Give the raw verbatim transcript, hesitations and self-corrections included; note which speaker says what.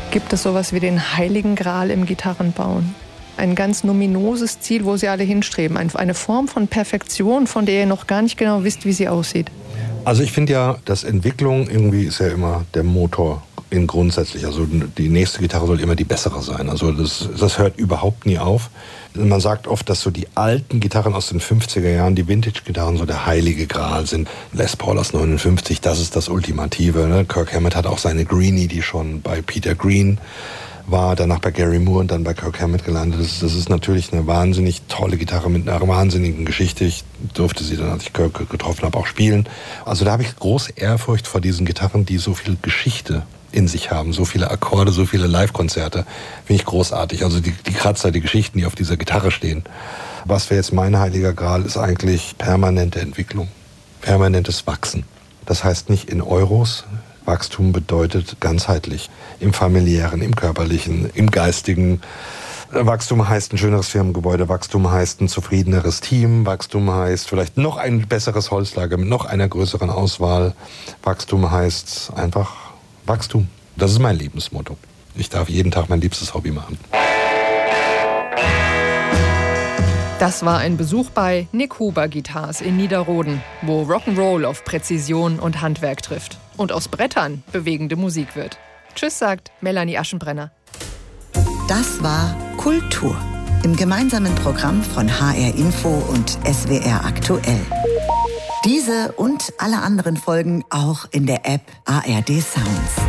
Speaker 1: Gibt es sowas wie den Heiligen Gral im Gitarrenbauen? Ein ganz nominoses Ziel, wo Sie alle hinstreben. Eine Form von Perfektion, von der ihr noch gar nicht genau wisst, wie sie aussieht.
Speaker 2: Also ich finde ja, dass Entwicklung irgendwie ist ja immer der Motor in grundsätzlich. Also die nächste Gitarre soll immer die bessere sein. Also das, das hört überhaupt nie auf. Man sagt oft, dass so die alten Gitarren aus den fünfziger Jahren, die Vintage-Gitarren, so der heilige Gral sind. Les Paul aus neunundfünfzig, das ist das Ultimative. Ne? Kirk Hammett hat auch seine Greenie, die schon bei Peter Green war, danach bei Gary Moore und dann bei Kirk Hammett gelandet. Das, das ist natürlich eine wahnsinnig tolle Gitarre mit einer wahnsinnigen Geschichte. Ich durfte sie dann, als ich Kirk getroffen habe, auch spielen. Also da habe ich große Ehrfurcht vor diesen Gitarren, die so viel Geschichte in sich haben, so viele Akkorde, so viele Live-Konzerte. Finde ich großartig. Also die, die Kratzer, die Geschichten, die auf dieser Gitarre stehen. Was wäre jetzt mein heiliger Gral, ist eigentlich permanente Entwicklung, permanentes Wachsen. Das heißt nicht in Euros. Wachstum bedeutet ganzheitlich, im familiären, im körperlichen, im geistigen. Wachstum heißt ein schöneres Firmengebäude, Wachstum heißt ein zufriedeneres Team, Wachstum heißt vielleicht noch ein besseres Holzlager mit noch einer größeren Auswahl. Wachstum heißt einfach Wachstum. Das ist mein Lebensmotto. Ich darf jeden Tag mein liebstes Hobby machen.
Speaker 1: Das war ein Besuch bei Nick Huber Guitars in Niederroden, wo Rock'n'Roll auf Präzision und Handwerk trifft und aus Brettern bewegende Musik wird. Tschüss, sagt Melanie Aschenbrenner.
Speaker 3: Das war Kultur im gemeinsamen Programm von H R Info und S W R Aktuell. Diese und alle anderen Folgen auch in der App A R D Sounds.